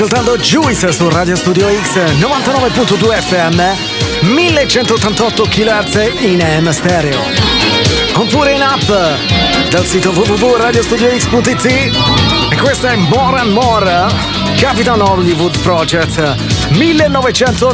Ascoltando Juice su Radio Studio X 99.2 FM 1188 kHz in AM stereo oppure in app dal sito www.radiostudiox.it. E questa è More and More Capitan Hollywood Project 1990.